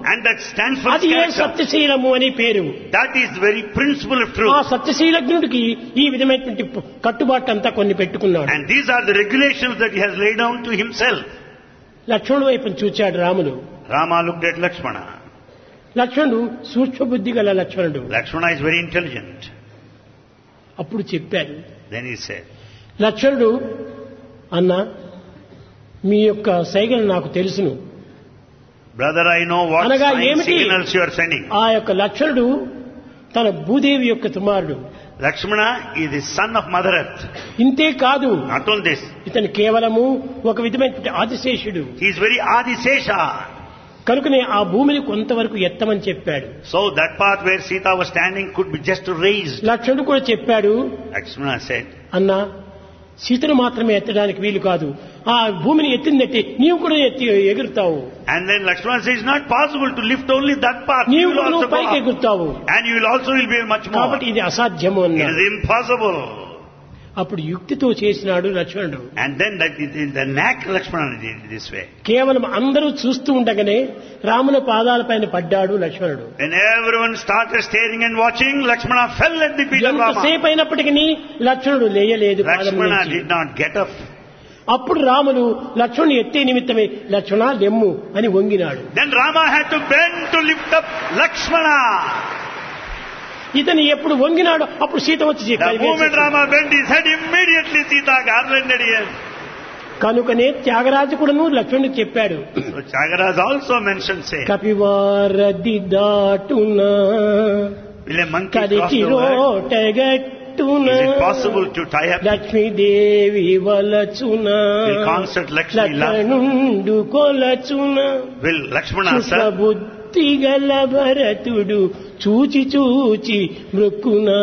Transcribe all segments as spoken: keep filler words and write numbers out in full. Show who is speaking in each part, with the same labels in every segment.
Speaker 1: And that stands for
Speaker 2: అది ఏ
Speaker 1: character.
Speaker 2: సత్యశీలము అని పేరు.
Speaker 1: That is the very principle of truth.
Speaker 2: ఆ సత్యశీలజ్ఞుడికి ఈ విధమైనటువంటి కట్టుబాటు అంతా కొన్ని పెట్టుకున్నాడు.
Speaker 1: And these are the regulations that he has laid down to himself.
Speaker 2: లక్ష్మణుడు వైపు చూచాడు Ramulu.
Speaker 1: Rama looked at Lakshmana.
Speaker 2: లక్ష్మణుడు సూక్ష్మ బుద్ధి గల లక్ష్మణుడు.
Speaker 1: Lakshmana is very intelligent.
Speaker 2: అప్పుడు చెప్పాడు.
Speaker 1: Then he said,
Speaker 2: లక్ష్మణుడు, అన్న మీ యొక్క సైగలు నాకు తెలుసును.
Speaker 1: brother, I know what
Speaker 2: అనగా
Speaker 1: sign
Speaker 2: ఏమిటి?
Speaker 1: signals you are sending.
Speaker 2: ఆ యొక్క లక్ష్మణుడు తన భూదేవి యొక్క కుమారుడు.
Speaker 1: Lakshmana is the son of Mother Earth.
Speaker 2: ఇంతే కాదు,
Speaker 1: Not only this,
Speaker 2: ఇతను కేవలము ఒక విధమైన ఆదిశేషుడు.
Speaker 1: he is very Adisesha.
Speaker 2: కనుకనే ఆ భూమిని కొంతవరకు ఎత్తమని చెప్పాడు.
Speaker 1: So that part where Sita was standing could be just raised.
Speaker 2: లక్ష్మణుడు కూడా చెప్పాడు,
Speaker 1: Lakshmana said,
Speaker 2: అన్న సీతను మాత్రమే ఎత్తడానికి వీలు కాదు, ఆ భూమిని ఎత్తిందట్టి నీవు కూడా ఎత్తి ఎగురుతావు.
Speaker 1: and then Lakshmana says, it's not possible to lift only that part. You
Speaker 2: నీవు
Speaker 1: will
Speaker 2: కూడా
Speaker 1: also go
Speaker 2: పైకి
Speaker 1: up.
Speaker 2: ఎగురుతావు.
Speaker 1: And you will also will be much more.
Speaker 2: కాబట్టి ఇది అసాధ్యము
Speaker 1: It
Speaker 2: అన్నాడు.
Speaker 1: is impossible.
Speaker 2: అప్పుడు యుక్తితో చేసినాడు లక్ష్మణుడు.
Speaker 1: And then that the knack Lakshmana did it this way.
Speaker 2: కేవలం అందరూ చూస్తూ ఉండగానే రాముని పాదాలపైన పడ్డాడు లక్ష్మణుడు.
Speaker 1: When everyone started staring and watching, Lakshmana fell at the feet of Rama.
Speaker 2: ఎంతసేపు అయినప్పటికీ లక్ష్మణుడు లేయలేదు పాదం
Speaker 1: Lakshmana
Speaker 2: నుంచి.
Speaker 1: did not get up.
Speaker 2: అప్పుడు రాముడు లక్ష్మణుని ఎత్తే నిమిత్తమే లక్ష్మణ లెమ్ము అని వంగినాడు.
Speaker 1: Then Rama had to bend to lift up Lakshmana.
Speaker 2: ఇతను ఎప్పుడు వంగినాడు అప్పుడు సీత వచ్చి
Speaker 1: The
Speaker 2: కై
Speaker 1: moment
Speaker 2: వేసేసింది.
Speaker 1: Rama bent his head, immediately Sita garlanded him.
Speaker 2: కనుకనే త్యాగరాజు కూడాను లక్ష్మణుడికి చెప్పాడు,
Speaker 1: So Chagaraj also mentioned, say,
Speaker 2: కపివారది దాటునా
Speaker 1: will a monkey cross
Speaker 2: కరికి
Speaker 1: the word?
Speaker 2: రోటగట్టునా
Speaker 1: Is it possible to tie up?
Speaker 2: Lakshmidevi వలచునా
Speaker 1: Will concert Lakshmi love?
Speaker 2: లక్ష్మణుండు కొలచునా
Speaker 1: Will Lakshmana sir?
Speaker 2: బుద్ధిగల భరతుడు చూచి చూచి మృక్కునా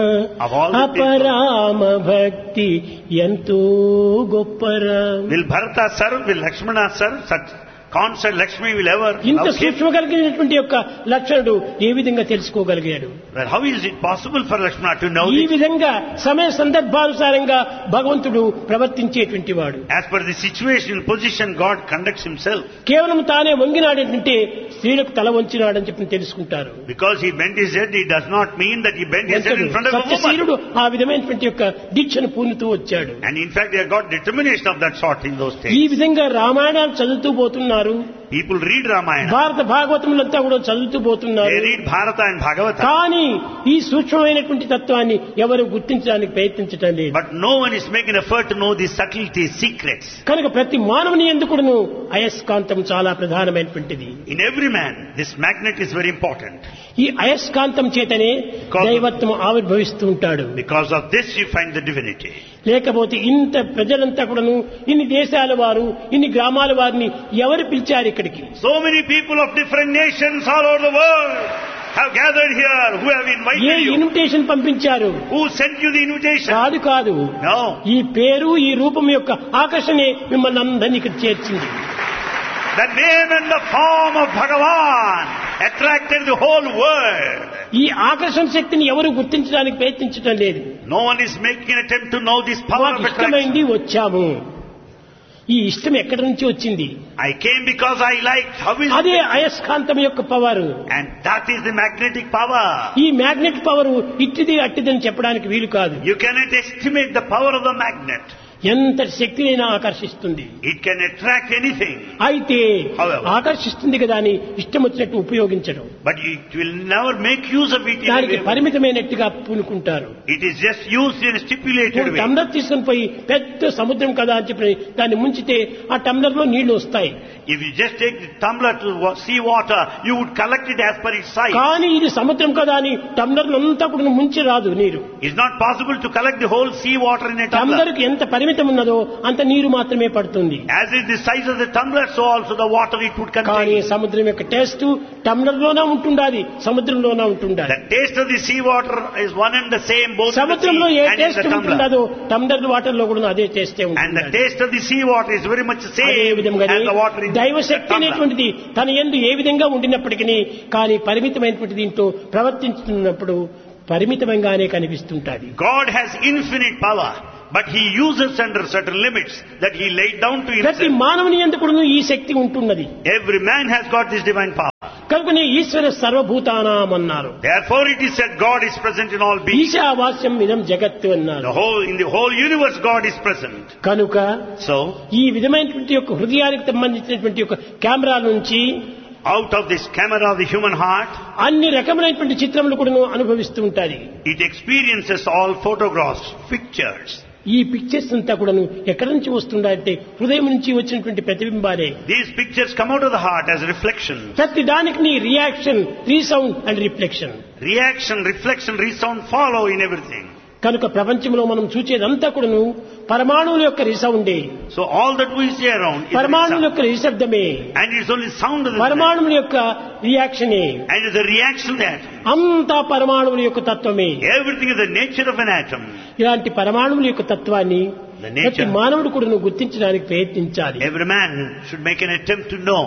Speaker 1: Of all the
Speaker 2: అపరామ భక్తి ఎంతో గొప్పరా.
Speaker 1: Will Bharata serve? Will Lakshmana serve? Such concert Lakshmi will ever
Speaker 2: ఇంత
Speaker 1: love him?
Speaker 2: సూక్ష్మ కలిగినటువంటి యొక్క లక్షణుడు ఏ విధంగా తెలుసుకోగలిగాడు?
Speaker 1: Well, how is it possible for Lakshmana to know
Speaker 2: ఈ
Speaker 1: this?
Speaker 2: విధంగా సమయ సందర్భానుసారంగా భగవంతుడు ప్రవర్తించేటువంటి వాడు.
Speaker 1: As per the situation, position, God conducts himself.
Speaker 2: కేవలం తానే వంగినాడంటే స్త్రీలకు తల వంచినాడని చెప్పి తెలుసుకుంటారు.
Speaker 1: Because he bent his head, it does not mean that he bent his head in front of a woman.
Speaker 2: సత్యశీలుడు ఆ విధమైనటువంటి యొక్క దీక్షను పూనుతూ వచ్చాడు.
Speaker 1: And in fact, they got determination of that sort in those
Speaker 2: ఈ
Speaker 1: days.
Speaker 2: విధంగా రామాయణాలు చదువుతూ పోతున్నారు.
Speaker 1: People read Ramayana.
Speaker 2: భారత భాగవతములంతా కూడా చదువుతూ పోతున్నారు.
Speaker 1: They read Bharata and Bhagavata.
Speaker 2: కానీ ఈ సూక్ష్మమైనటువంటి తత్వాన్ని ఎవరు గుర్తించడానికి ప్రయత్నించడం లేదు.
Speaker 1: But no one is making effort to know the subtleties, secrets.
Speaker 2: కనుక ప్రతి మానవుని ఎందుకును అయస్కాంతం చాలా ప్రధానమైనటువంటిది.
Speaker 1: In every man, this magnet is very important.
Speaker 2: ఈ అయస్కాంతం చేతనే దైవత్వం ఆవిర్భవిస్తూ ఉంటాడు.
Speaker 1: Because of this, you find the divinity.
Speaker 2: లేకపోతే ఇంత ప్రజలంతా కూడాను ఇన్ని దేశాల వారు ఇన్ని గ్రామాల వారిని ఎవరు పిలిచారు ఇక్కడికి?
Speaker 1: So many people of different nations all over the world have gathered here, who have
Speaker 2: A
Speaker 1: invited you.
Speaker 2: Invitation పంపించారు?
Speaker 1: Who sent you the invitation?
Speaker 2: కాదు కాదు,
Speaker 1: No.
Speaker 2: ఈ పేరు ఈ రూపం యొక్క ఆకర్షణే మిమ్మల్ని అందరినీ ఇక్కడ చేర్చింది.
Speaker 1: The name and the form of Bhagavan attracted the whole world.
Speaker 2: ఈ ఆకర్షణ శక్తిని ఎవరు గుర్తించడానికి ప్రయత్నించడం లేదు.
Speaker 1: No one is making an attempt to know this power
Speaker 2: మాకు
Speaker 1: of attraction.
Speaker 2: ఇష్టమైంది వచ్చాము. ఈ ఇష్టం ఎక్కడి నుంచి వచ్చింది?
Speaker 1: I came because I liked. How is
Speaker 2: అదే
Speaker 1: it?
Speaker 2: అయస్కాంతం యొక్క power.
Speaker 1: And that is the magnetic power.
Speaker 2: ఈ మ్యాగ్నెట్ పవర్ ఇట్టిది అట్టిదని చెప్పడానికి వీలు కాదు.
Speaker 1: You cannot estimate the power of the magnet.
Speaker 2: ఎంత శక్తినైనా ఆకర్షిస్తుంది.
Speaker 1: It can attract anything.
Speaker 2: అయితే
Speaker 1: However.
Speaker 2: ఆకర్షిస్తుంది కదా అని ఇష్టం వచ్చినట్టు ఉపయోగించడం.
Speaker 1: But it will never make use of it in a
Speaker 2: దానికి
Speaker 1: way.
Speaker 2: పరిమితమైనట్టుగా పూనుకుంటారు.
Speaker 1: It is just used in a stipulated way.
Speaker 2: Tumbler తీసుకుని పోయి పెద్ద సముద్రం కదా అని చెప్పి దాన్ని ముంచితే ఆ టంబ్లర్ లో నీళ్లు వస్తాయి.
Speaker 1: If you just take the tumbler to wa- sea water, you would collect it as per its size.
Speaker 2: కానీ ఇది సముద్రం కదా అని టంబ్లర్ అంతా కూడా ముంచి రాదు నీరు.
Speaker 1: It's not possible to collect the whole sea water in a tumbler.
Speaker 2: Tumbler కి ఎంత పరిమితం ఉన్నదో అంత నీరు మాత్రమే పడుతుంది.
Speaker 1: As is the size of the tumbler, so also the water it would
Speaker 2: కానీ
Speaker 1: contain.
Speaker 2: సముద్రం యొక్క టేస్ట్ టంబ్లర్ లోనే ఉంటుండాలి, సముద్రంలోనే ఉంటుండాలి.
Speaker 1: The taste of the sea water is one and the same both in the
Speaker 2: సముద్రంలో ఏ
Speaker 1: sea and in
Speaker 2: taste
Speaker 1: the tumbler.
Speaker 2: ఉంటుందో tumbler water లో కూడా అదే టేస్టే
Speaker 1: And the
Speaker 2: ఉంటుంది.
Speaker 1: taste of the sea water is very much the
Speaker 2: అదే
Speaker 1: same
Speaker 2: విధంగా
Speaker 1: as the water in the
Speaker 2: దైవశక్తి
Speaker 1: tumbler.
Speaker 2: అనేటువంటిది తన యందు ఏ విధంగా ఉండినప్పటికీ కానీ పరిమితమైనటువంటి దీంతో ప్రవర్తించుతున్నప్పుడు పరిమితంగానే కనిపిస్తుంటాది.
Speaker 1: God has infinite power, but He uses under certain limits that He laid down to
Speaker 2: ప్రతి
Speaker 1: Himself.
Speaker 2: మానవుని యందు కూడా ఈ శక్తి ఉంటున్నది.
Speaker 1: Every man has got this divine power.
Speaker 2: కనుకనే ఈశ్వర సర్వభూతానాం అన్నారు.
Speaker 1: Therefore it is said God is present in all beings.
Speaker 2: ఈశావాస్యం ఇదం జగత్తు అన్నారు.
Speaker 1: The whole, in the whole universe God is present.
Speaker 2: కనుక
Speaker 1: So,
Speaker 2: ఈ విధమైనటువంటి యొక్క హృదయానికి సంబంధించినటువంటి యొక్క కెమెరా నుంచి
Speaker 1: out of this camera of the human heart,
Speaker 2: అన్ని రకములైనటువంటి చిత్రములు కూడా అనుభవిస్తూ ఉంటాయి.
Speaker 1: it experiences all photographs, pictures.
Speaker 2: ఈ పిక్చర్స్ అంతా కూడా ఎక్కడి నుంచి వస్తుందంటే హృదయం నుంచి వచ్చినటువంటి ప్రతిబింబాలే.
Speaker 1: These pictures come out of the heart as reflections.
Speaker 2: ప్రతి దానికి reaction, resound and reflection.
Speaker 1: Reaction, reflection, resound follow in everything.
Speaker 2: కనుక ప్రపంచంలో మనం చూచేదంతా కూడాను పరమాణువుల యొక్క రిసౌండే.
Speaker 1: So all that we see around is
Speaker 2: పరమాణువుల
Speaker 1: sound.
Speaker 2: యొక్క నిశ్శబ్దమే.
Speaker 1: And it's only sound of the
Speaker 2: పరమాణువుల యొక్క రియాక్షనే.
Speaker 1: And it's the reaction of the atom.
Speaker 2: అంతా పరమాణువుల యొక్క తత్వమే.
Speaker 1: Everything is the nature of an atom.
Speaker 2: ఇలాంటి పరమాణువుల యొక్క తత్వాన్ని
Speaker 1: The nature.
Speaker 2: ప్రతి మానవుడు కూడా గుర్తించడానికి ప్రయత్నించాలి.
Speaker 1: Every man should make an attempt to know.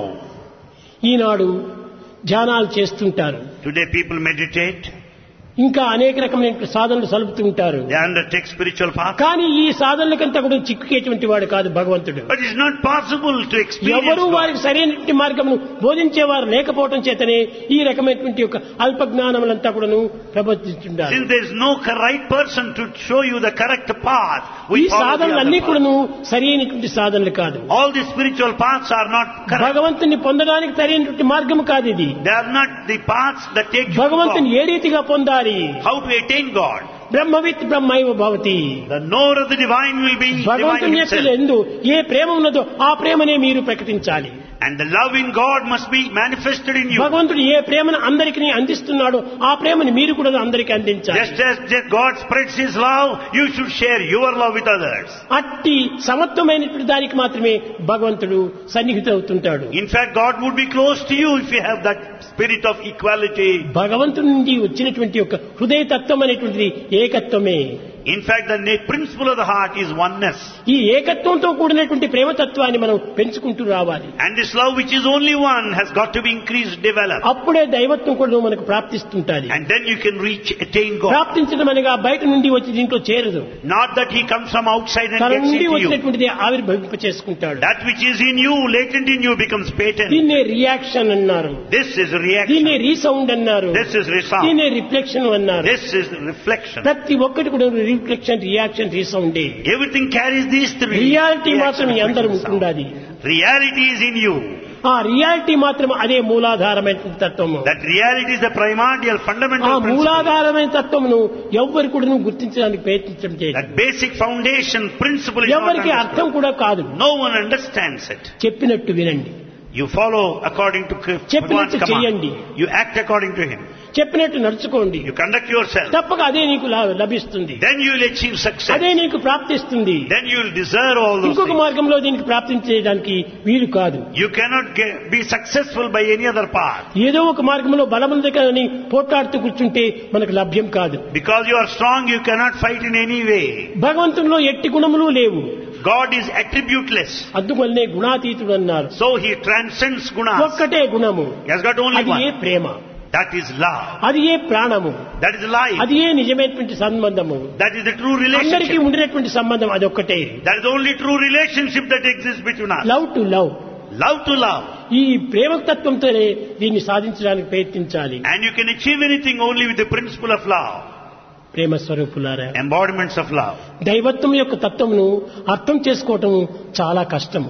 Speaker 2: ఈనాడు ధ్యానాలు చేస్తుంటారు.
Speaker 1: Today people meditate.
Speaker 2: ఇంకా అనేక రకమైన సాధనలు సలుపుతూ ఉంటారు.
Speaker 1: They undertake spiritual path.
Speaker 2: కానీ ఈ సాధనలకంతా కూడా చిక్కుకేటువంటి వాడు కాదు భగవంతుడు.
Speaker 1: But it's not possible to experience
Speaker 2: ఎవరు
Speaker 1: God.
Speaker 2: వారికి సరైనటువంటి మార్గమును బోధించేవారు లేకపోవటం చేతనే ఈ రకమైనటువంటి యొక్క అల్ప జ్ఞానములంతా కూడాను ప్రబోధిస్తుంటారు.
Speaker 1: Since there is no right person to show you the correct path,
Speaker 2: ఈ
Speaker 1: we follow the
Speaker 2: సాధనలన్నీ
Speaker 1: other path.
Speaker 2: కూడాను సరైనటువంటి సాధనలు కాదు.
Speaker 1: All the spiritual paths are not correct.
Speaker 2: భగవంతుని పొందడానికి సరైనటువంటి మార్గం కాదు ఇది.
Speaker 1: They are not the paths that take you to
Speaker 2: భగవంతుని
Speaker 1: God.
Speaker 2: ఏ రీతిగా పొందాలి?
Speaker 1: How to attain God?
Speaker 2: బ్రహ్మవిత్ బ్రహ్మైవ Bhavati.
Speaker 1: The knower of the divine will be divine
Speaker 2: భగవంతుని యొక్క
Speaker 1: himself.
Speaker 2: ఎందు ఏ ప్రేమ ఉన్నదో ఆ ప్రేమనే మీరు ప్రకటించాలి.
Speaker 1: And the love in God must be manifested in you.
Speaker 2: భగవంతుడు ఏ ప్రేమను అందరికీ అందిస్తున్నాడో ఆ ప్రేమను మీరు కూడా అందరికీ అందించాలి.
Speaker 1: Just as just God spreads His love, you should share your love with others.
Speaker 2: అట్టి సమత్వమైనటువంటి దానికి మాత్రమే భగవంతుడు సన్నిహితుడవుతుంటాడు.
Speaker 1: In fact, God would be close to you if you have that spirit of equality.
Speaker 2: భగవంతుడి నుండి వచ్చినటువంటి యొక్క హృదయ తత్వం అనేటువంటిది ఏకత్వమే.
Speaker 1: In fact, the na- principle of the heart is oneness.
Speaker 2: ఈ ఏకత్వంతో కూడినటువంటి ప్రేమతత్వాన్ని మనం పెంచుకుంటూ రావాలి.
Speaker 1: And this love which is only one has got to be increased, developed.
Speaker 2: అప్పుడే దైవత్వం కూడా మనకు ప్రాప్తిస్తుంటాది.
Speaker 1: And then you can reach, attain God.
Speaker 2: ప్రాప్తించడం అనగా బయట నుండి వచ్చి దీంట్లో చేరదు.
Speaker 1: Not that He comes from outside and
Speaker 2: తన
Speaker 1: gets
Speaker 2: నుండి
Speaker 1: into you.
Speaker 2: వచ్చినటువంటిది ఆవిర్భవింప చేసుకుంటాడు.
Speaker 1: That which is in you, latent in you, becomes patent.
Speaker 2: దీన్నే రియాక్షన్ అన్నారు.
Speaker 1: This is reaction.
Speaker 2: దీన్నే రీసౌండ్ అన్నారు.
Speaker 1: This is resound.
Speaker 2: దీన్నే రిఫ్లెక్షన్ అన్నారు.
Speaker 1: This is reflection.
Speaker 2: ప్రతి ఒక్కటి కూడా reflection, reaction, రీసౌండే.
Speaker 1: Everything carries these three.
Speaker 2: Reality మాత్రం మీ
Speaker 1: Reaction,
Speaker 2: అందరూ
Speaker 1: reflection, sound.
Speaker 2: ఉండాలి.
Speaker 1: Reality is in you.
Speaker 2: ఆ రియాలిటీ మాత్రం అదే మూలాధారమైన తత్వము.
Speaker 1: That reality is the primordial,
Speaker 2: ఆ
Speaker 1: fundamental principle.
Speaker 2: మూలాధారమైన తత్వమును ఎవ్వరు కూడా గుర్తించడానికి ప్రయత్నించడం చేయదు.
Speaker 1: That basic foundation principle is not
Speaker 2: ఎవరికి అర్థం
Speaker 1: understood.
Speaker 2: కూడా కాదు.
Speaker 1: No one understands it.
Speaker 2: చెప్పినట్టు వినండి,
Speaker 1: You follow according to Bhagwan's
Speaker 2: చెప్పినట్టు చెయ్యండి.
Speaker 1: command. You act according to Him.
Speaker 2: చెప్పినట్టు నడుచుకోండి.
Speaker 1: You conduct yourself.
Speaker 2: తప్పక అదే నీకు లా- లభిస్తుంది.
Speaker 1: Then you will achieve success.
Speaker 2: అదే నీకు ప్రాప్తిస్తుంది.
Speaker 1: Then you will deserve all those
Speaker 2: ఇంకొక
Speaker 1: things.
Speaker 2: మార్గంలో దీనికి ప్రాప్తించడానికి వీలు కాదు.
Speaker 1: You cannot get, be successful by any other path.
Speaker 2: ఏదో ఒక మార్గంలో బలముంది కానీ పోట్లాడుతూ కూర్చుంటే మనకు లభ్యం కాదు.
Speaker 1: Because you are strong, you cannot fight in any way.
Speaker 2: భగవంతునిలో ఎట్టి గుణములు లేవు.
Speaker 1: God is attributeless.
Speaker 2: అందువల్లనే గుణాతీతుడు అన్నారు.
Speaker 1: So He transcends gunas.
Speaker 2: ఒక్కటే గుణము,
Speaker 1: He has got only
Speaker 2: అది ఏ
Speaker 1: one.
Speaker 2: Prema,
Speaker 1: That is love.
Speaker 2: అది ఏ ప్రాణము,
Speaker 1: That is life.
Speaker 2: అది ఏ నిజమైనటువంటి సంబంధము.
Speaker 1: That is the true
Speaker 2: అందరికీ
Speaker 1: relationship.
Speaker 2: ఉండినటువంటి సంబంధం అదొక్కటే.
Speaker 1: That is the only true relationship that exists between us.
Speaker 2: Love to love.
Speaker 1: Love to love.
Speaker 2: ఈ ప్రేమ తత్వంతోనే దీన్ని సాధించడానికి ప్రయత్నించాలి.
Speaker 1: And you can achieve anything only with the principle of love.
Speaker 2: ప్రేమ స్వరూపులారా,
Speaker 1: Embodiments of love.
Speaker 2: దైవత్వం యొక్క తత్వమును అర్థం చేసుకోవటం చాలా కష్టము.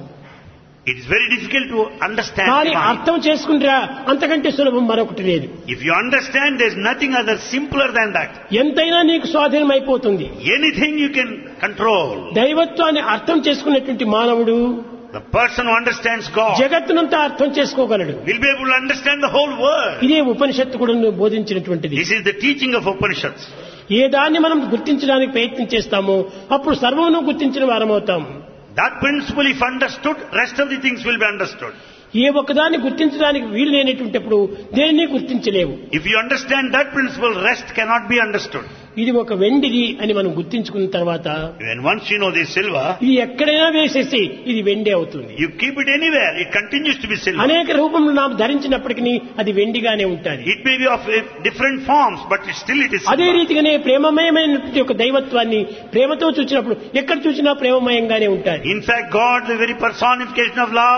Speaker 1: It is very difficult to understand.
Speaker 2: కానీ
Speaker 1: divine.
Speaker 2: అర్థం చేసుకుంటారా అంతకంటే సులభం మరొకటి లేదు.
Speaker 1: If you understand, there is nothing other simpler than that.
Speaker 2: ఎంతైనా నీకు స్వాధీనం అయిపోతుంది.
Speaker 1: Anything you can control.
Speaker 2: దైవత్వాన్ని అర్థం చేసుకున్నటువంటి మానవుడు
Speaker 1: The person who understands God
Speaker 2: జగత్తునంతా అర్థం చేసుకోగలడు.
Speaker 1: will be able to understand the whole world.
Speaker 2: ఇదే ఉపనిషత్తు కూడా బోధించినటువంటిది.
Speaker 1: This is the teaching of Upanishads.
Speaker 2: ఏ దాన్ని మనం గుర్తించడానికి ప్రయత్నం చేస్తామో అప్పుడు సర్వమును గుర్తించిన వారమవుతాం.
Speaker 1: That principle, if understood, rest of the things will be understood.
Speaker 2: ఏ ఒక్కదాన్ని గుర్తించడానికి వీలు లేనటువంటిప్పుడు దేనిని గుర్తించలేవు.
Speaker 1: If you understand that principle, rest cannot be understood.
Speaker 2: ఇది ఒక వెండిది అని మనం గుర్తించుకున్న తర్వాత
Speaker 1: When once you know this silver,
Speaker 2: ఇది ఎక్కడైనా వేసేసి ఇది వెండి అవుతుంది.
Speaker 1: you keep it anywhere, it continues to be silver.
Speaker 2: అనేక రూపంలో நாம் ధరించినప్పటికీ అది వెండిగానే ఉంటుంది.
Speaker 1: It may be of uh, different forms, but it still it is
Speaker 2: అదే
Speaker 1: silver.
Speaker 2: రీతిగానే ప్రేమమయమైనటువంటి ఒక దైవత్వాన్ని ప్రేమతో చూసినప్పుడు ఎక్కడ చూసినా ప్రేమమయంగానే ఉంటాయి.
Speaker 1: In fact, God, the very personification of love,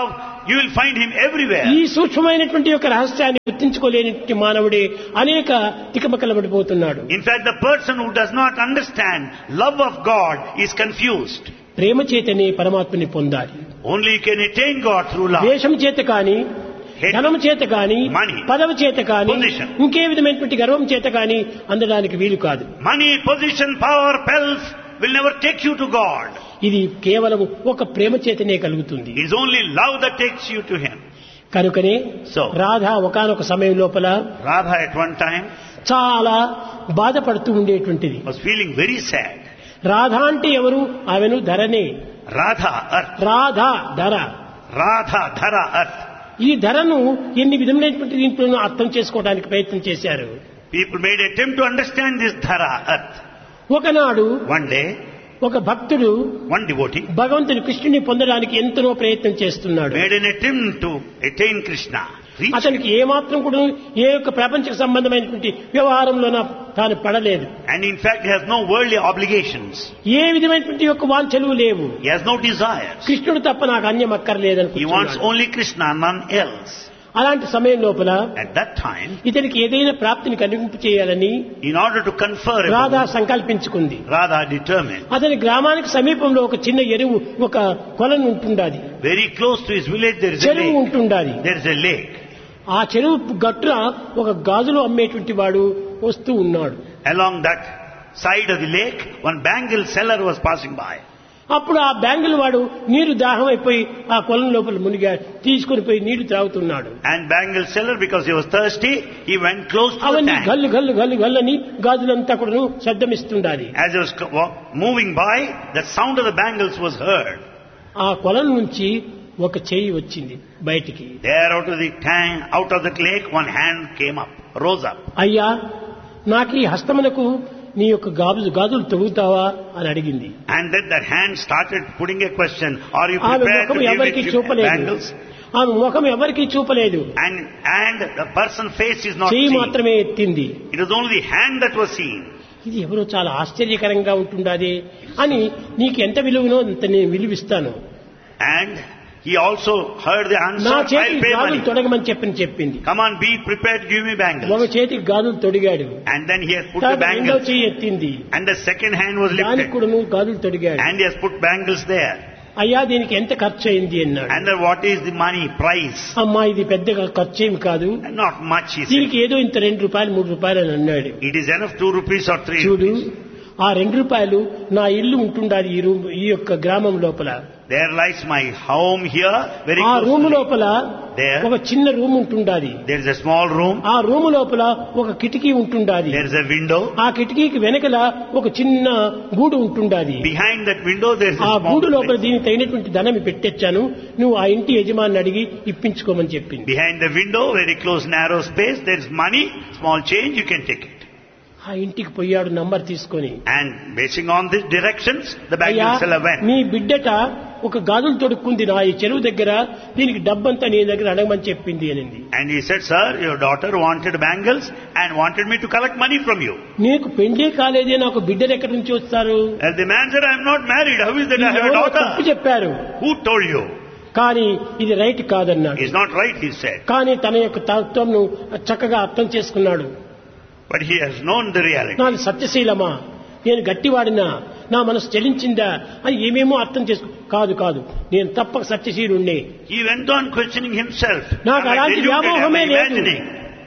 Speaker 1: you will find him everywhere.
Speaker 2: ఈ సూక్ష్మమైనటువంటి యొక్క రహస్యాన్ని గుర్తించుకోలేని మానవుడే అనేక తికమకలబడిపోతున్నాడు.
Speaker 1: In fact, the person who does not understand love of God is confused.
Speaker 2: ప్రేమ చేతనే పరమాత్మని పొందాలి.
Speaker 1: Only you can attain God through love.
Speaker 2: దేశం చేత కానీ, ధనం చేత కానీ,
Speaker 1: Money,
Speaker 2: పదవి చేత కానీ,
Speaker 1: position,
Speaker 2: ఇంకే విధమైనటువంటి గర్వం చేత కానీ అందడానికి వీలు కాదు.
Speaker 1: money, position, power, pelf will never take you to God.
Speaker 2: ఇది కేవలం ఒక ప్రేమ చేతనే కలుగుతుంది.
Speaker 1: It is only love that takes you to Him.
Speaker 2: కనుకనే
Speaker 1: So,
Speaker 2: రాధ ఒకానొక సమయం లోపల
Speaker 1: Radha at one time
Speaker 2: చాలా బాధపడుతూ ఉండేటువంటిది.
Speaker 1: was feeling very sad.
Speaker 2: Radha అంటే ఎవరు? ఆమెను ధరనే.
Speaker 1: Radha, earth.
Speaker 2: రాధ ధర.
Speaker 1: Radha, Dhara, earth.
Speaker 2: ఈ ధరను ఎన్ని విధములైనటువంటి దీంట్లోనూ అర్థం చేసుకోవడానికి ప్రయత్నం చేశారు.
Speaker 1: People made attempt to understand this Dhara, earth.
Speaker 2: ఒకనాడు
Speaker 1: One day,
Speaker 2: ఒక భక్తుడు
Speaker 1: one devotee
Speaker 2: భగవంతుని కృష్ణుని పొందడానికి ఎంతనో ప్రయత్నం చేస్తున్నాడు.
Speaker 1: made an attempt to attain Krishna. Reach
Speaker 2: అతనికి ఏమాత్రం కూడా ఏ యొక్క ప్రపంచ సంబంధమైనటువంటి వ్యవహారంలోన తాను పడలేదు.
Speaker 1: And in fact, he has no worldly obligations.
Speaker 2: ఏ విధమైనటువంటి యొక్క వాంఛలు లేవు.
Speaker 1: He has no desires.
Speaker 2: కృష్ణుడు తప్ప నాకు అన్యం
Speaker 1: He wants
Speaker 2: అక్కర్లేదనుకుంటున్నాడు.
Speaker 1: only Krishna, none else.
Speaker 2: అలాంటి సమయం లోపల
Speaker 1: At that time,
Speaker 2: ఇతనికి ఏదైనా ప్రాప్తిని కలిగింపు చేయాలని
Speaker 1: in order to confer,
Speaker 2: Radha సంకల్పించుకుంది.
Speaker 1: Radha determined.
Speaker 2: అతని గ్రామానికి సమీపంలో ఒక చిన్న ఎరువు, ఒక కొలను ఉంటుండాది.
Speaker 1: Very close to his village, there is a
Speaker 2: చెరువు
Speaker 1: lake.
Speaker 2: ఉంటుండాది.
Speaker 1: There is a lake.
Speaker 2: ఆ చెరువు గట్టున ఒక గాజులు అమ్మేటువంటి వాడు వస్తూ ఉన్నాడు.
Speaker 1: Along that side of the lake, one bangle seller was passing by.
Speaker 2: అప్పుడు ఆ బ్యాంగిల్ వాడు నీరు దాహం అయిపోయి ఆ కొలం లోపల మునిగా తీసుకుని పోయి నీళ్లు త్రాగుతున్నాడు.
Speaker 1: And bangle seller, because he was thirsty, he went close to the
Speaker 2: అవన్నీ
Speaker 1: tank.
Speaker 2: గల్లు గల్లు గల్లు గల్లని గాజులంతా కూడా శబ్దమిస్తుండాలి.
Speaker 1: As he was co- wa- moving by, the sound of the bangles was heard.
Speaker 2: ఆ కొలం నుంచి ఒక చెయ్యి వచ్చింది బయటికి.
Speaker 1: There out of the tank, out of the lake, one hand came up, rose up.
Speaker 2: అయ్యా, నాకు ఈ హస్తమునకు నీ యొక్క గాజు గాజులు తొడుగుతావా అని అడిగింది.
Speaker 1: And then that hand started putting a question, are you
Speaker 2: ఆమె
Speaker 1: prepared to
Speaker 2: ముఖం
Speaker 1: give
Speaker 2: ఎవరికి
Speaker 1: it
Speaker 2: చూపలేదు.
Speaker 1: bangles?
Speaker 2: ఆమె ముఖం ఎవరికి చూపలేదు.
Speaker 1: And, and the person's face is not
Speaker 2: చెయ్యి
Speaker 1: seen.
Speaker 2: మాత్రమే ఎత్తింది.
Speaker 1: It was only the hand that was seen.
Speaker 2: ఇది ఎవరో చాలా ఆశ్చర్యకరంగా ఉంటుండాది అని నీకు ఎంత విలువనో అంత నేను విలువిస్తాను.
Speaker 1: And he also heard the answer,
Speaker 2: నా
Speaker 1: I'll
Speaker 2: చేతికి
Speaker 1: pay
Speaker 2: గాజులు
Speaker 1: money.
Speaker 2: తొడగమని చెప్పని చెప్పింది.
Speaker 1: Come on, be prepared to give me
Speaker 2: ఒక
Speaker 1: bangles.
Speaker 2: చేతికి గాజులు తొడిగాడు.
Speaker 1: And then he has put the
Speaker 2: తర్వాత రెండో
Speaker 1: bangles.
Speaker 2: చెయ్యి ఎత్తింది.
Speaker 1: And the second hand was
Speaker 2: దానికి
Speaker 1: lifted.
Speaker 2: కూడా నువ్వు గాజులు తొడిగాడు.
Speaker 1: And he has put bangles there.
Speaker 2: అయ్యా, దీనికి ఎంత ఖర్చు అయింది అన్నాడు.
Speaker 1: And then what is the money price?
Speaker 2: అమ్మా, ఇది పెద్దగా ఖర్చు ఏమి కాదు,
Speaker 1: And not much, he
Speaker 2: దీనికి
Speaker 1: said.
Speaker 2: ఏదో ఇంత రెండు రూపాయలు మూడు రూపాయలు అని అన్నాడు.
Speaker 1: It is enough two rupees or three
Speaker 2: చూడు,
Speaker 1: rupees.
Speaker 2: ఆ రెండు రూపాయలు నా ఇల్లు ఉంటుండాలి ఈ రూమ్, ఈ యొక్క గ్రామం లోపల.
Speaker 1: There lies my home here, very
Speaker 2: ఆ
Speaker 1: close
Speaker 2: రూమ్
Speaker 1: to me.
Speaker 2: లోపల
Speaker 1: There.
Speaker 2: ఒక చిన్న రూమ్ ఉంటుండాలి.
Speaker 1: There is a small room.
Speaker 2: ఆ రూమ్ లోపల ఒక కిటికీ ఉంటుండాలి.
Speaker 1: There is a window.
Speaker 2: ఆ కిటికీకి వెనకల ఒక చిన్న గూడు ఉంటుండాలి.
Speaker 1: Behind that window there is
Speaker 2: ఆ
Speaker 1: a small
Speaker 2: గూడు లోపల
Speaker 1: place.
Speaker 2: దీనికి తగినటువంటి ధనం పెట్టొచ్చాను, నువ్వు ఆ ఇంటి యజమాని అడిగి ఇప్పించుకోమని చెప్పింది.
Speaker 1: Behind the window, very close narrow space, there is money, small change, you can take it.
Speaker 2: ఆ ఇంటికి పోయాడు నంబర్ తీసుకొని.
Speaker 1: And basing on these directions, the
Speaker 2: అయ్యా,
Speaker 1: bangle seller went.
Speaker 2: నీ బిడ్డట ఒక గాజులు తొడుక్కుంది నా ఈ చెరువు దగ్గర, దీనికి డబ్బంతా నీ దగ్గర అడగమని చెప్పింది అనింది.
Speaker 1: And he said, sir, your daughter wanted bangles and wanted me to collect money from you.
Speaker 2: నీకు పెళ్లే కాలేదే, నాకు బిడ్డలు ఎక్కడి నుంచి వస్తారు?
Speaker 1: And the man said, I am not married. How is that I have a
Speaker 2: ఎవరో తప్పు
Speaker 1: daughter?
Speaker 2: చెప్పారు,
Speaker 1: Who told you?
Speaker 2: కానీ ఇది రైట్ కాదన్నాడు.
Speaker 1: It's not right, he said.
Speaker 2: కానీ తన యొక్క తత్వంను చక్కగా అర్థం చేసుకున్నాడు.
Speaker 1: But he has known the reality.
Speaker 2: నాది సత్యశీలమా, నేను గట్టివాడినా, నా మనసు చెలించిందా అని ఏమేమో అర్థం చేసుకో. కాదు కాదు, నేను తప్పక సత్యశీలుణ్ణే.
Speaker 1: He went on questioning himself.
Speaker 2: నాకు
Speaker 1: Am I
Speaker 2: అలాంటి
Speaker 1: deluded? Am
Speaker 2: వ్యామోహమే
Speaker 1: I
Speaker 2: లేదు,
Speaker 1: imagining?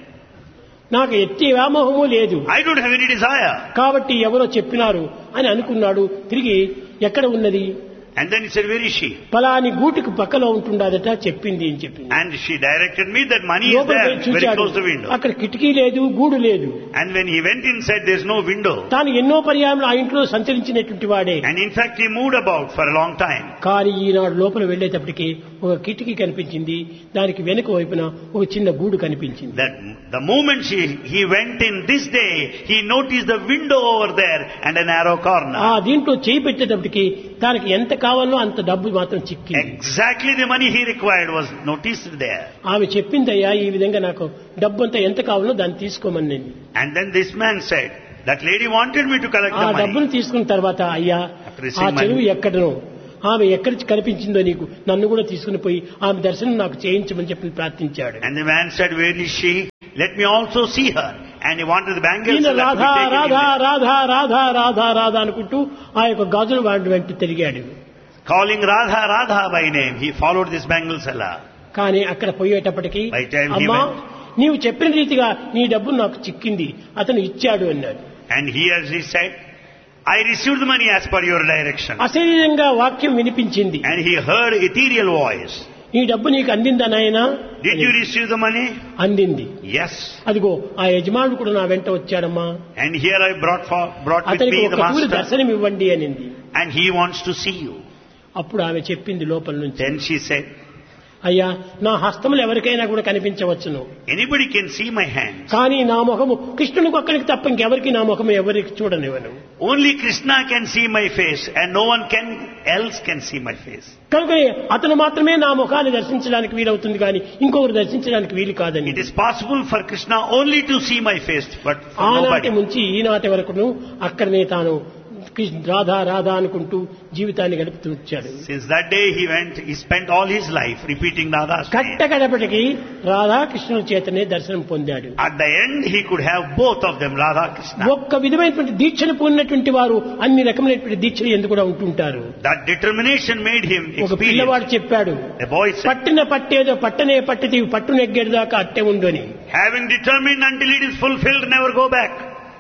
Speaker 2: నాకు ఎట్టి వ్యామోహము లేదు,
Speaker 1: I don't have any desire.
Speaker 2: కాబట్టి ఎవరో చెప్పినారు అని అనుకున్నాడు. తిరిగి ఎక్కడ ఉన్నది?
Speaker 1: And then he said, where is she?
Speaker 2: పలాని గూటికి పక్కలో ఉంటుండదట చెప్పింది అని చెప్పింది.
Speaker 1: And she directed me that money is
Speaker 2: లోపలికి
Speaker 1: there,
Speaker 2: వెళ్ళి
Speaker 1: very
Speaker 2: చూచాడు,
Speaker 1: close to the window.
Speaker 2: అక్కడ కిటికీ లేదు, గూడు లేదు.
Speaker 1: And when he went inside, there's no window.
Speaker 2: తాను ఎన్నో పర్యాయం ఆ ఇంట్లో సంచరించినటువంటి వాడే.
Speaker 1: And in fact, he moved about for a long time.
Speaker 2: కానీ ఈనాడు లోపల వెళ్లేటప్పటికి ఒక కిటికీ కనిపించింది, దానికి వెనుక వైపున ఒక చిన్న గూడు కనిపించింది.
Speaker 1: That the moment she, he went in this day, he noticed the window over there and a narrow
Speaker 2: ఆ
Speaker 1: corner.
Speaker 2: దీంట్లో చేయి పెట్టేటప్పటికి తనకి ఎంత కావాలో అంత డబ్బు మాత్రం చిక్కింది.
Speaker 1: Exactly the money he required was noticed there.
Speaker 2: ఆమె చెప్పిందయ్యా, ఈ విధంగా నాకు డబ్బు అంతా ఎంత కావాలో దాన్ని తీసుకోమని నేను.
Speaker 1: And then this man said, that lady wanted me to collect
Speaker 2: ఆ
Speaker 1: the
Speaker 2: డబ్బును
Speaker 1: money.
Speaker 2: తీసుకున్న తర్వాత, అయ్యా
Speaker 1: After
Speaker 2: ఆ
Speaker 1: receiving
Speaker 2: చెరువు
Speaker 1: money.
Speaker 2: ఎక్కడనో ఆమె ఎక్కడి కనిపించిందో నీకు నన్ను కూడా తీసుకుని పోయి ఆమె దర్శనం నాకు చేయించమని చెప్పి ప్రార్థించాడు.
Speaker 1: And the man said, where is she? Let me also see her. And he wanted the bangles
Speaker 2: ఈయన
Speaker 1: that would
Speaker 2: Radha
Speaker 1: take him
Speaker 2: Radha
Speaker 1: in.
Speaker 2: Radha Radha Radha Radha అనుకుంటూ ఆ యొక్క గాజుల వాడి వెంట తిరిగాడు.
Speaker 1: Calling Radha Radha by name, he followed this bangle seller.
Speaker 2: కానీ అక్కడ పోయేటప్పటికి
Speaker 1: By the time he
Speaker 2: అమ్మా
Speaker 1: went-
Speaker 2: నీవు చెప్పిన రీతిగా నీ డబ్బు నాకు చిక్కింది, అతను ఇచ్చాడు అన్నాడు.
Speaker 1: And here he said, I received the money as per your direction.
Speaker 2: అశరీరంగా వాక్యం వినిపించింది.
Speaker 1: And he heard ethereal voice.
Speaker 2: ఈ డబ్బు నీకు అందిందా నాయనా?
Speaker 1: Did you receive the money?
Speaker 2: అందింది.
Speaker 1: Yes.
Speaker 2: అదిగో ఆ యజమానుడు కూడా నా వెంట వచ్చాడమ్మా,
Speaker 1: And here I brought for, brought with
Speaker 2: అతనికి
Speaker 1: me the
Speaker 2: ఒక తూరి
Speaker 1: master.
Speaker 2: దర్శనం ఇవ్వండి అనింది.
Speaker 1: And he wants to see you.
Speaker 2: అప్పుడు ఆమె చెప్పింది లోపల నుంచి,
Speaker 1: Then she said,
Speaker 2: అయ్యా నా హస్తములు ఎవరికైనా కూడా కనిపించవచ్చును,
Speaker 1: anybody can see my hands.
Speaker 2: కానీ నా ముఖము కృష్ణునికి ఒక్కడికి తప్ప ఇంకెవరికి నా ముఖము ఎవరికి చూడనివ్వను.
Speaker 1: Only Krishna can see my face and no one can else can see my face.
Speaker 2: కనుక అతను మాత్రమే నా ముఖాన్ని దర్శించడానికి వీలవుతుంది, కానీ ఇంకొకరు దర్శించడానికి వీలు కాదని.
Speaker 1: It is possible for Krishna only to see my face, but for
Speaker 2: ఆనాటి
Speaker 1: nobody.
Speaker 2: నుంచి ఈనాటి వరకును అక్కడనే తాను కృష్ణ రాధా రాధా అనుకుంటూ జీవితాన్ని గడుపుతూ వచ్చాడు.
Speaker 1: Since that day he went, he spent all his life repeating Radha's name.
Speaker 2: కట్టగడపటికి Radha కృష్ణుల చేతనే దర్శనం పొందాడు.
Speaker 1: At the end he could have both of them, Radha Krishna.
Speaker 2: ఒక్క విధమైనటువంటి దీక్షను పొందినటువంటి వారు అన్ని రకమైనటువంటి దీక్షలు ఎందుకు కూడా ఉంటుంటారు.
Speaker 1: That determination made him
Speaker 2: ఒక పిల్లవాడు
Speaker 1: experience.
Speaker 2: చెప్పాడు,
Speaker 1: The boy said,
Speaker 2: పట్టిన పట్టేదో పట్టనే పట్టిది పట్టు నెగ్గేడు దాకా అట్టే ఉండు అని.
Speaker 1: having determined until it is fulfilled, never go back.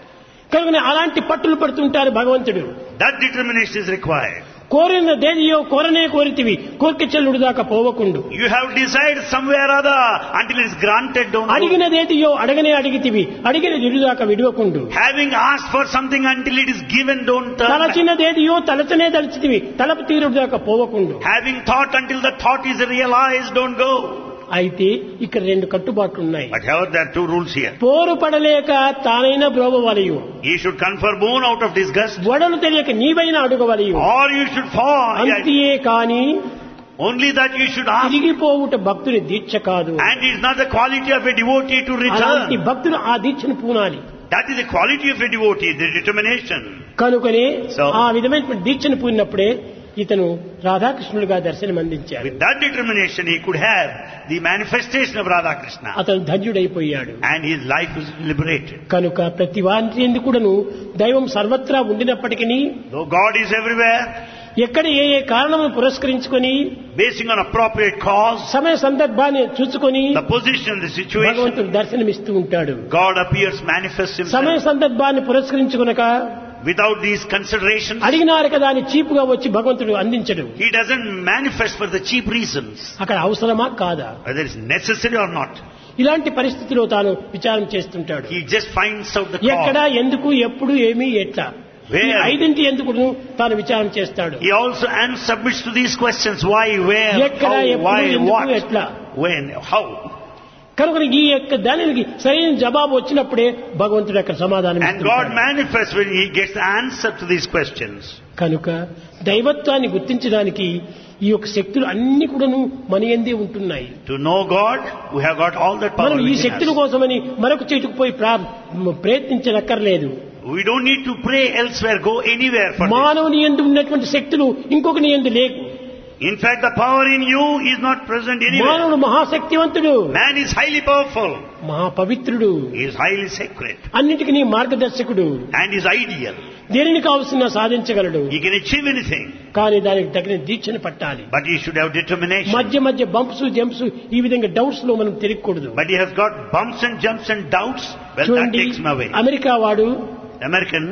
Speaker 2: కనుక అలాంటి పట్టులు పడుతుంటారు భగవంతుడు.
Speaker 1: That determination is required.
Speaker 2: కోరిన దేనియో కోరనే కోరితివి కోరిక చెల్లుడు దాకా పోవకుండు.
Speaker 1: You have desired somewhere or other until it is granted, don't go.
Speaker 2: అడిగినదేదియో అడగనే అడిగితివి అడిగిన దాకా విడవకుండు.
Speaker 1: Having asked for something until it is given, don't turn back.
Speaker 2: తలచినదేదియో తలచనే తలచితివి తలపు తీరుడు దాకా పోవకుండు.
Speaker 1: Having thought until the thought is realized, don't go.
Speaker 2: అయితే ఇక్కడ రెండు కట్టుబాట్లు ఉన్నాయి.
Speaker 1: But however, there are two rules here.
Speaker 2: పోరు పడలేక తానైనా బ్రోవవలయు,
Speaker 1: You should confer boon out of disgust,
Speaker 2: వడలు తెలియక నీవైనా అడుగవలయు.
Speaker 1: or you should fall.
Speaker 2: అంతియే కాని
Speaker 1: Only that you should ask.
Speaker 2: తిరిగిపోవుట భక్తుని దీక్ష కాదు.
Speaker 1: And it is not the quality of a devotee to
Speaker 2: అలాంటి
Speaker 1: return.
Speaker 2: భక్తులు ఆ దీక్షను పూనాలి.
Speaker 1: That is the quality of a devotee, the determination.
Speaker 2: కనుకనే
Speaker 1: So-
Speaker 2: ఆ విధమైనటువంటి దీక్షను పూనినప్పుడే ఇతను రాధాకృష్ణులుగా దర్శనం అందించాడు.
Speaker 1: With that determination, he could have the manifestation of Radha Krishna.
Speaker 2: అతను ధన్యుడైపోయాడు.
Speaker 1: And his life was liberated.
Speaker 2: కనుక ప్రతి వారి యందు కూడాను దైవం సర్వత్రా ఉండినప్పటికీ
Speaker 1: Though God is everywhere,
Speaker 2: ఎక్కడ ఏ ఏ కారణమును పురస్కరించుకొని
Speaker 1: basing on appropriate cause,
Speaker 2: సమయ సందర్భాన్ని చూసుకొని
Speaker 1: the position, the situation,
Speaker 2: భగవంతుడు దర్శనమిస్తూ ఉంటాడు.
Speaker 1: God appears, manifests
Speaker 2: సమయ
Speaker 1: himself.
Speaker 2: సందర్భాన్ని పురస్కరించుకునక
Speaker 1: Without these considerations,
Speaker 2: అడిగినారు కదా అని చీపుగా వచ్చి భగవంతుడు అందించడు.
Speaker 1: he doesn't manifest for the cheap reasons,
Speaker 2: అక్కడ అవసరమా కాదా?
Speaker 1: whether it's necessary or not.
Speaker 2: ఇలాంటి పరిస్థితిలో తాను విచారం చేస్తుంటాడు.
Speaker 1: He just finds out the
Speaker 2: ఎక్కడ
Speaker 1: cause.
Speaker 2: ఎందుకు ఎప్పుడు ఏమి ఎట్లా ఈ
Speaker 1: Where?
Speaker 2: ఐదింటి ఎందుకు తాను విచారం చేస్తాడు.
Speaker 1: He also and submits to these questions: why, where,
Speaker 2: ఎక్కడ
Speaker 1: how,
Speaker 2: ఎప్పుడు
Speaker 1: why,
Speaker 2: ఎందుకు
Speaker 1: what,
Speaker 2: ఎట్లా.
Speaker 1: when, how.
Speaker 2: కనుక ఈ యొక్క దానికి సరైన జవాబు వచ్చినప్పుడే భగవంతుడు యొక్క సమాధానం
Speaker 1: And God
Speaker 2: ఇస్తుంటాడు.
Speaker 1: manifests when he gets the answer to these questions.
Speaker 2: కనుక దైవత్వాన్ని గుర్తించడానికి ఈ యొక్క శక్తులు అన్ని కూడాను మన యందే ఉంటున్నాయి.
Speaker 1: To know God, we have got all that power
Speaker 2: మనం ఈ
Speaker 1: within
Speaker 2: శక్తుల
Speaker 1: us.
Speaker 2: కోసమని మరొక చోటుకు పోయి ప్రా- ప్రయత్నించనక్కర్లేదు.
Speaker 1: We don't need to pray elsewhere, go anywhere for this.
Speaker 2: మానవుని యందు ఉన్నటువంటి శక్తులు ఇంకొకని యందు లేవు.
Speaker 1: In fact, the power in you is not present anywhere.
Speaker 2: మానవుడు మహాశక్తివంతుడు,
Speaker 1: Man is highly powerful.
Speaker 2: మహాపవిత్రుడు,
Speaker 1: He is highly sacred
Speaker 2: అన్నిటికీ నీ మార్గదర్శకుడు,
Speaker 1: and is ideal.
Speaker 2: దేనిని కావలసిన సాధించగలడు.
Speaker 1: He can achieve anything,
Speaker 2: కానీ దానికి తగిన దీక్షను పట్టాలి.
Speaker 1: but he should have determination.
Speaker 2: మధ్య మధ్య బంప్స్ జంప్స్ ఈ విధంగా డౌట్స్ లో మనం తిరగకూడదు.
Speaker 1: But he has got bumps and jumps and doubts. Well, that
Speaker 2: చూడండి,
Speaker 1: takes him away.
Speaker 2: అమెరికా వాడు
Speaker 1: The American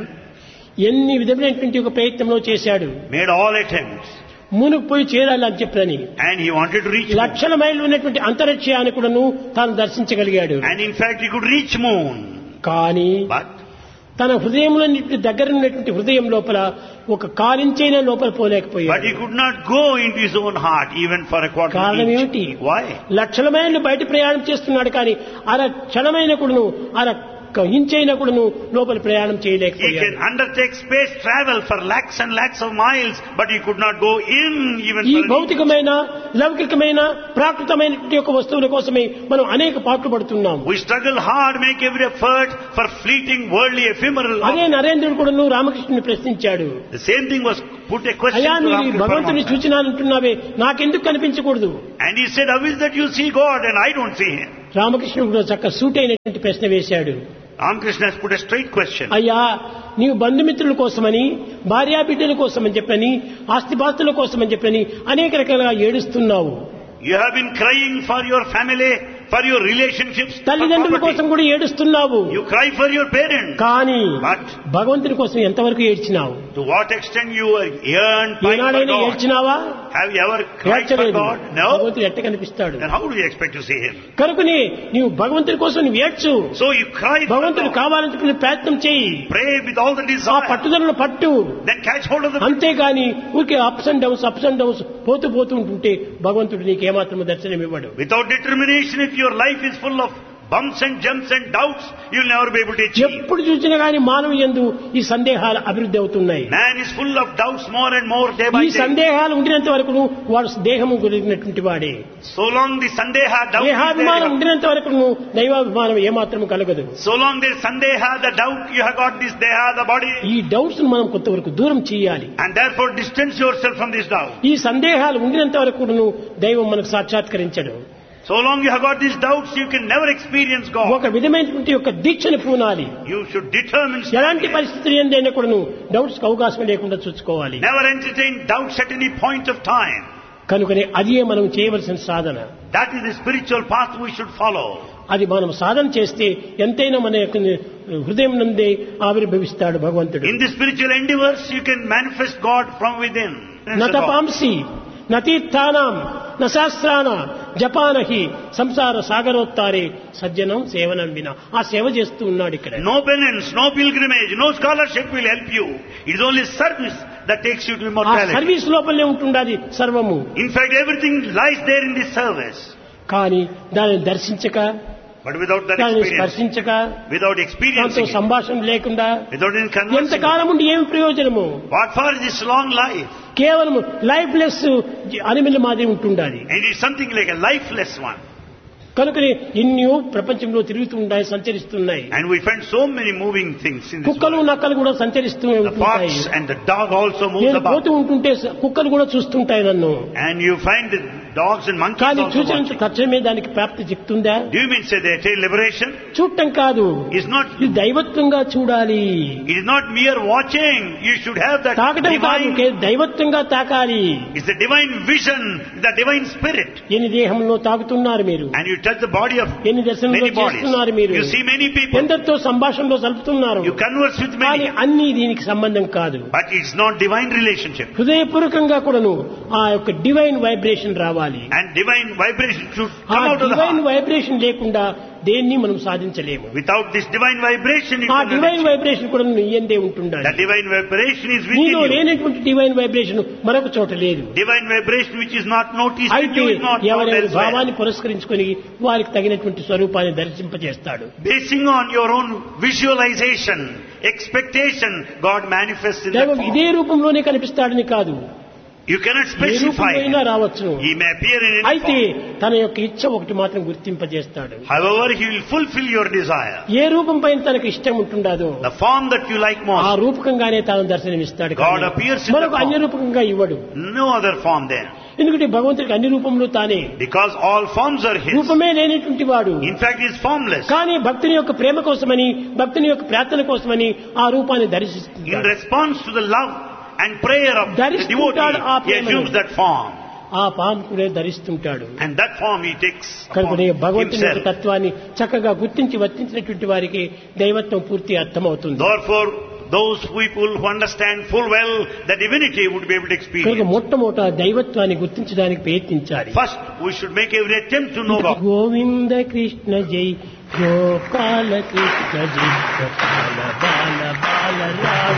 Speaker 2: ఎన్ని విధమైనటువంటి ఒక ప్రయత్నంలో చేశాడు.
Speaker 1: made all attempts,
Speaker 2: మునిగిపోయి చేరాలి అని చెప్పని
Speaker 1: and he wanted to reach moon.
Speaker 2: లక్షల మైళ్ళు ఉన్నటువంటి అంతరిక్షయాన్ని కూడాను తాను దర్శించగలిగాడు.
Speaker 1: And in fact, he could reach moon.
Speaker 2: కానీ
Speaker 1: But
Speaker 2: తన హృదయంలో దగ్గర ఉన్నటువంటి హృదయం లోపల ఒక కాలించైనా లోపల
Speaker 1: but
Speaker 2: పోలేకపోయాడు.
Speaker 1: he could not go into his own heart even for a quarter
Speaker 2: కారణం
Speaker 1: inch.
Speaker 2: ఏమిటి?
Speaker 1: Why?
Speaker 2: లక్షల మైళ్ళు బయట ప్రయాణం చేస్తున్నాడు కానీ అర క్షణమైన కూడాను అర ఇంచైనా కూడా నువ్వు లోపల ప్రయాణం
Speaker 1: He
Speaker 2: చేయలేకపోయాడు.
Speaker 1: can undertake space travel for lakhs and lakhs of miles, but he could not go in even
Speaker 2: ఈ
Speaker 1: for an inch.
Speaker 2: భౌతికమైన లౌకికమైన ప్రాకృతమైనటువంటి యొక్క వస్తువుల కోసమే మనం అనేక పాటలు పడుతున్నాం.
Speaker 1: We struggle hard, make every effort for fleeting, worldly, ephemeral.
Speaker 2: అదే నరేంద్రుడు కూడా నువ్వు రామకృష్ణుని ప్రశ్నించాడు.
Speaker 1: The same thing was put a question
Speaker 2: అయ్యా
Speaker 1: to
Speaker 2: నీవు
Speaker 1: Ramakrishna
Speaker 2: భగవంతుని
Speaker 1: Paramahansa.
Speaker 2: సూచనంటున్నావే నాకెందుకు కనిపించకూడదు?
Speaker 1: And he said, how is that you see God and I don't see him?
Speaker 2: రామకృష్ణుడు కూడా చక్క సూటైనటువంటి ప్రశ్న వేశాడు.
Speaker 1: Ramakrishna has put a straight question.
Speaker 2: అయ్యా నీవు బంధుమిత్రుల కోసమని భార్యా బిడ్డల కోసమని చెప్పని ఆస్తిపాస్తుల కోసమని చెప్పని అనేక రకాలుగా ఏడుస్తున్నావు.
Speaker 1: You have been crying for your family, for your relationships, for
Speaker 2: తల్లిదండ్రుల కోసం
Speaker 1: property.
Speaker 2: కూడా ఏడుస్తున్నావు.
Speaker 1: You cry for your parents.
Speaker 2: కానీ
Speaker 1: But
Speaker 2: భగవంతుని కోసం ఎంతవరకు ఏడ్చినావు?
Speaker 1: to what extent you are yearned by
Speaker 2: ఏనాడైనా
Speaker 1: God?
Speaker 2: ఏడ్చినావా?
Speaker 1: Have you ever cried for
Speaker 2: ఏడ్చలేదు.
Speaker 1: God? No.
Speaker 2: భగవంతుడు ఎట్ట కనిపిస్తాడు?
Speaker 1: Then how do you expect to see him?
Speaker 2: కనుకని నీవు భగవంతుని కోసం నువ్వు ఏడ్చు.
Speaker 1: So you cry for
Speaker 2: భగవంతుడు
Speaker 1: God.
Speaker 2: కావాలని చెప్పి నువ్వు ప్రయత్నం చేయి.
Speaker 1: Pray with all the
Speaker 2: ఆ
Speaker 1: desire.
Speaker 2: పట్టుదలను పట్టు.
Speaker 1: Then catch hold of the.
Speaker 2: అంతేగాని ఊరికే ups and downs ups and downs పోతూ పోతూ ఉంటుంటే భగవంతుడు నీకు ఏమాత్రం దర్శనం ఇవ్వడు.
Speaker 1: Without determination, if your life is full of bumps and jumps and doubts, you will never be able to achieve.
Speaker 2: ఎప్పుడు చూసినా గానీ మానవ యందు ఈ సందేహాలు అభివృద్ధి అవుతున్నాయి.
Speaker 1: Man is full of doubts more and more day by
Speaker 2: ఈ
Speaker 1: day.
Speaker 2: సందేహాలు ఉండినంత వరకు వాడు దేహము కలిగినటువంటి వాడే.
Speaker 1: So long the sandeha doubt is
Speaker 2: దేహాభిమానం
Speaker 1: there,
Speaker 2: ఉండినంత వరకు దైవాభిమానం ఏమాత్రం కలగదు.
Speaker 1: so long there is sandeha, the doubt, you have got this deha, the body,
Speaker 2: ఈ డౌట్స్ మనం కొంతవరకు దూరం చేయాలి.
Speaker 1: and therefore distance yourself from this doubt.
Speaker 2: ఈ సందేహాలు ఉండినంత వరకు దైవం మనకు సాక్షాత్కరించడు.
Speaker 1: So long you have got these doubts, you can never experience God.
Speaker 2: ఒక విధమైనటువంటి యొక్క దీక్షను పూనాలి.
Speaker 1: You should determine.
Speaker 2: ఎలాంటి పరిస్థితులు ఏందైనా కూడా డౌట్స్ అవకాశం లేకుండా చూసుకోవాలి.
Speaker 1: Never entertain doubts at any point of time.
Speaker 2: కనుకనే అదే మనం చేయవలసిన సాధన.
Speaker 1: That is the spiritual path we should follow.
Speaker 2: అది మనం సాధన చేస్తే ఎంతైనా మన యొక్క హృదయం నందే ఆవిర్భవిస్తాడు భగవంతుడు.
Speaker 1: In the spiritual endeavors, you can manifest God from within.
Speaker 2: నతపాంసి నతీర్థానాం నశాస్త్రాన జపానహి సంసార సాగరోత్తారే సజ్జనం సేవనం వినా. ఆ సేవ చేస్తూ ఉన్నాడు ఇక్కడ.
Speaker 1: No penance, no pilgrimage, no scholarship will help you. It is only service that takes you to
Speaker 2: ఆ
Speaker 1: immortality.
Speaker 2: సర్వీస్ లోపలనే ఉంటుండాది సర్వము.
Speaker 1: In fact, everything lies there in this service.
Speaker 2: కానీ దానిని దర్శించక
Speaker 1: But without that
Speaker 2: దానిని
Speaker 1: experience,
Speaker 2: స్పర్శించక
Speaker 1: without
Speaker 2: దాంతో
Speaker 1: experiencing it,
Speaker 2: సంభాషణ లేకుండా
Speaker 1: without any conversing,
Speaker 2: ఎంతకాలం ఉండి ఏమి ప్రయోజనము?
Speaker 1: what for is this long life?
Speaker 2: కేవలం లైఫ్ లెస్ అనిమల్ మాదిరి ఉంటుండాలి.
Speaker 1: And it is something like a lifeless one.
Speaker 2: కనుకనే ఎన్నో ప్రపంచంలో తిరుగుతూ ఉంటాయి, సంచరిస్తున్నాయి.
Speaker 1: And we find so many moving things in this
Speaker 2: కుక్కలు
Speaker 1: world.
Speaker 2: నక్కలు కూడా సంచరిస్తూ
Speaker 1: The
Speaker 2: ఉంటాయి.
Speaker 1: fox and the dog also moves
Speaker 2: నేను
Speaker 1: about.
Speaker 2: పోతూ ఉంటుంటే కుక్కలు కూడా చూస్తుంటాయి నన్ను.
Speaker 1: And you find the dogs and monkeys
Speaker 2: కానీ
Speaker 1: also
Speaker 2: చూసినంత
Speaker 1: watching.
Speaker 2: తక్షణమే దానికి ప్రాప్తి చెప్తుందా?
Speaker 1: Do you mean say they attain liberation?
Speaker 2: చూడటం కాదు,
Speaker 1: It's not.
Speaker 2: ఇది దైవత్వంగా చూడాలి.
Speaker 1: It is not mere watching. You should have that
Speaker 2: తాకటం కాదు,
Speaker 1: divine.
Speaker 2: K- దైవత్వంగా తాకాలి.
Speaker 1: It's the divine vision, the divine spirit.
Speaker 2: ఎన్ని దేహంలో తాకుతున్నారు మీరు?
Speaker 1: And you touch the body of
Speaker 2: ఎన్ని దర్శనంలో
Speaker 1: many bodies.
Speaker 2: చేస్తున్నారు మీరు?
Speaker 1: You see many people.
Speaker 2: ఎందరితో సంభాషణలో సలుపుతున్నారు.
Speaker 1: You converse with
Speaker 2: కానీ
Speaker 1: many.
Speaker 2: అన్ని దీనికి సంబంధం కాదు.
Speaker 1: But it's not divine relationship.
Speaker 2: హృదయపూర్వకంగా కూడాను ఆ యొక్క డివైన్ వైబ్రేషన్ రావాలి.
Speaker 1: And divine vibration should
Speaker 2: ఆ
Speaker 1: come out of the
Speaker 2: divine
Speaker 1: heart.
Speaker 2: Vibration లేకుండా దేన్ని మనం సాధించలేము.
Speaker 1: Without this divine vibration, you
Speaker 2: ఆ
Speaker 1: cannot
Speaker 2: డివైన్
Speaker 1: achieve.
Speaker 2: వైబ్రేషన్ కూడా నీ యందే ఉంటుండాలి.
Speaker 1: The divine vibration is within
Speaker 2: నీలో
Speaker 1: you.
Speaker 2: లేనటువంటి డివైన్ వైబ్రేషన్ మరొక చోట లేదు.
Speaker 1: Divine vibration which is not noticed in
Speaker 2: అయితే
Speaker 1: you is not found
Speaker 2: ఎవరైనా
Speaker 1: elsewhere.
Speaker 2: భావాన్ని పురస్కరించుకొని వారికి తగినటువంటి స్వరూపాన్ని దర్శింపజేస్తాడు.
Speaker 1: Basing on your own visualization, expectation, God manifests in that
Speaker 2: దైవం
Speaker 1: form.
Speaker 2: ఇదే రూపంలోనే కనిపిస్తాడని కాదు,
Speaker 1: You cannot
Speaker 2: ఏ
Speaker 1: specify.
Speaker 2: రూపంలో రావచ్చును.
Speaker 1: He may appear in any
Speaker 2: అయితే
Speaker 1: form.
Speaker 2: తన యొక్క ఇచ్చ ఒకటి మాత్రం గుర్తింపజేస్తాడు.
Speaker 1: However, He will fulfill your desire.
Speaker 2: ఏ రూపం పైన తనకు ఇష్టం ఉంటుండదో
Speaker 1: The form that you like
Speaker 2: ఆ
Speaker 1: most.
Speaker 2: రూపకంగానే తాను దర్శనమిస్తాడు.
Speaker 1: God
Speaker 2: కానీ
Speaker 1: appears in
Speaker 2: మరొక
Speaker 1: the
Speaker 2: అన్య
Speaker 1: form.
Speaker 2: రూపకంగా ఇవ్వడు.
Speaker 1: No other form there.
Speaker 2: ఎందుకంటే భగవంతుడికి అన్ని రూపంలో తానే,
Speaker 1: Because all forms are His.
Speaker 2: రూపమే లేనటువంటి వాడు.
Speaker 1: In fact, He is formless.
Speaker 2: కానీ భక్తుని యొక్క ప్రేమ కోసమని, భక్తుని యొక్క ప్రార్థన కోసమని ఆ రూపాన్ని
Speaker 1: In
Speaker 2: దర్శిస్తున్నాడు.
Speaker 1: response to the love and prayer of the
Speaker 2: ధరిస్తుంటాడు ఆ
Speaker 1: devotee, He
Speaker 2: ప్రేమను.
Speaker 1: assumes that form.
Speaker 2: ఆ పాముకునే ధరిస్తుంటాడు.
Speaker 1: And that form He takes
Speaker 2: కనుకనే
Speaker 1: upon
Speaker 2: భగవంతుని యొక్క
Speaker 1: Himself.
Speaker 2: తత్వాన్ని చక్కగా గుర్తించి వర్తించినటువంటి వారికి దైవత్వం పూర్తి అర్థమవుతుంది.
Speaker 1: Therefore, those people who understand full well the divinity would be able to
Speaker 2: కనుక
Speaker 1: experience.
Speaker 2: మొట్టమొదట దైవత్వాన్ని గుర్తించడానికి ప్రయత్నించాలి.
Speaker 1: First, we should make every attempt to know God.
Speaker 2: Govinda Krishna జై గోపాల కృష్ణ జై గోపాల బాల బాల రామ